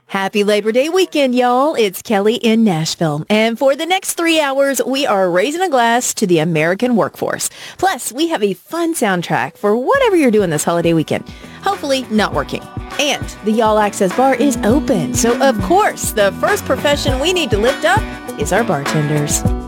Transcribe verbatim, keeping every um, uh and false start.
Happy Labor Day weekend, y'all. It's Kelly in Nashville. And for the next three hours, we are raising a glass to the American workforce. Plus, we have a fun soundtrack for whatever you're doing this holiday weekend. Hopefully not working. And the Y'all Access Bar is open. So, of course, the first profession we need to lift up is our bartenders.